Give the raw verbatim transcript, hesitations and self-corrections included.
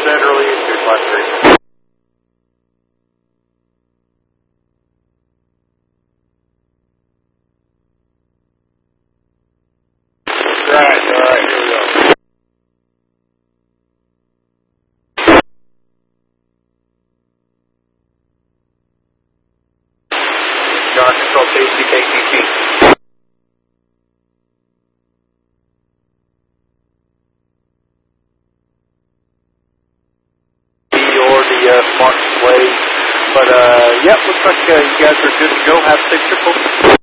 percent early into class three. Right, alright, here we go. John, control K C K C T. Or the uh, smart display. But, uh, yeah, looks like uh, you guys are good to go. Have safe trips.